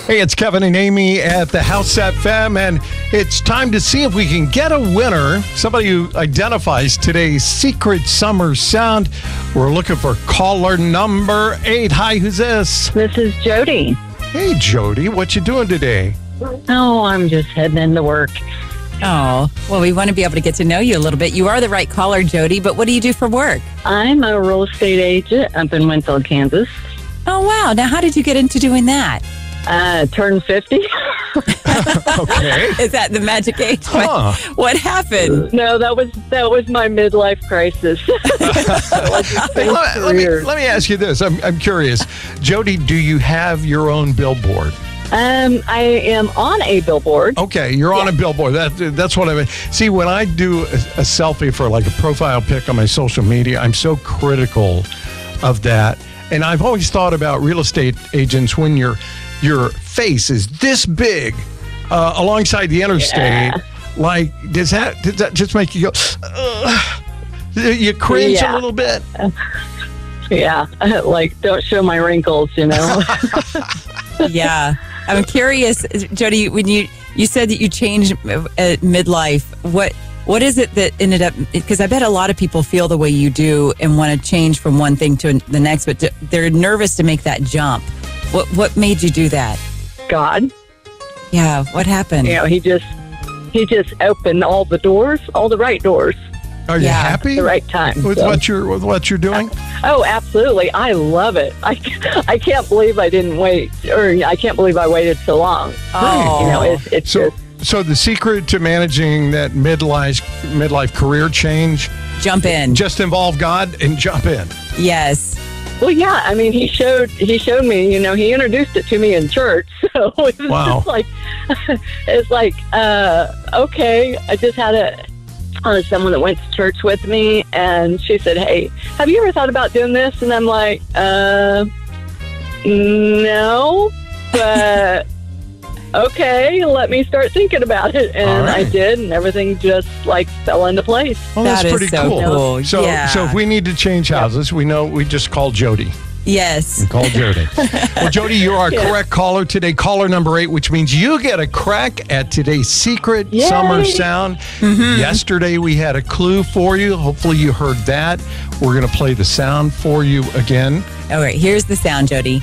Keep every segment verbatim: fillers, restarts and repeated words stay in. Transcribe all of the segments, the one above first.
Hey, it's Kevin and Amy at the House F M, and it's time to see if we can get a winner, somebody who identifies today's secret summer sound. We're looking for caller number eight. Hi, who's this? This is Jody. Hey, Jody, what you doing today? Oh, I'm just heading into work. Oh, well, we want to be able to get to know you a little bit. You are the right caller, Jody, but what do you do for work? I'm a real estate agent up in Winfield, Kansas. Oh, wow. Now, how did you get into doing that? Uh, turned fifty. Okay. Is that the magic age? Huh. What, what happened? No, that was that was my midlife crisis. Hey, let, let me, let me ask you this. I'm, I'm curious. Jody, do you have your own billboard? Um, I am on a billboard. Okay, you're on a billboard. That That's what I mean. See, when I do a, a selfie for like a profile pic on my social media, I'm so critical of that. And I've always thought about real estate agents when your your face is this big uh, alongside the interstate. Yeah. Like, does that does that just make you go? Ugh? You cringe Yeah. a little bit. Yeah, like don't show my wrinkles, you know. Yeah. I'm curious, Jody, when you, you said that you changed at midlife, what what is it that ended up, because I bet a lot of people feel the way you do and want to change from one thing to the next, but they're nervous to make that jump. What what made you do that? God, Yeah, what happened? you know, he just he just opened all the doors, all the right doors, Are you Yeah, happy at the right time. with So- what you're with what you're doing? Oh, absolutely. I love it. I, I can't believe I didn't wait, or I can't believe I waited so long. Oh. You know, it's, it's So, just, so the secret to managing that midlife midlife career change, Jump in. just involve God and jump in. Yes. well, yeah, I mean, he showed, he showed me, you know, he introduced it to me in church. So it was Wow. just like, it's like, uh, okay, I just had a, uh, someone that went to church with me, and she said, hey, have you ever thought about doing this? And I'm like, uh, no, but okay, let me start thinking about it. And All right. I did, and everything just like fell into place. Well, That that's is pretty so cool. cool. So, Yeah. so if we need to change houses, we know we just call Jody. Yes. Call Jody. Well, Jody, you're our Yeah. correct caller today, caller number eight, which means you get a crack at today's secret Yay. summer sound. Yesterday, we had a clue for you. Hopefully, you heard that. We're going to play the sound for you again. All right, here's the sound, Jody.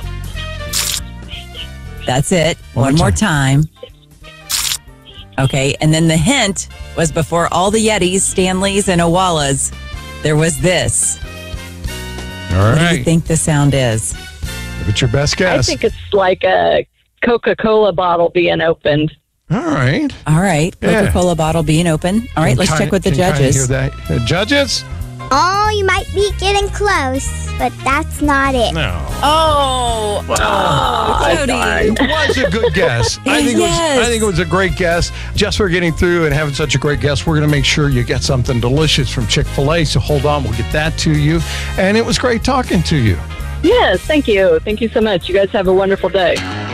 That's it. One One, more more time. Okay, and then the hint was before all the Yetis, Stanleys, and Owalas, there was this. All What do you right. think the sound is? Give it your best I guess. think it's like a Coca-Cola bottle being opened. All right. All right, Yeah. Coca-Cola bottle being open. All right, Can let's kinda- check with the can kinda judges. hear that. Uh, judges? Oh, you might be getting close, but that's not it. No. Oh, oh, Jody. It was a good guess. I think it was. Yes. I think it was a great guess. Just for getting through and having such a great guess, we're going to make sure you get something delicious from Chick-fil-A. So hold on, we'll get that to you. And it was great talking to you. Yes, thank you. Thank you so much. You guys have a wonderful day.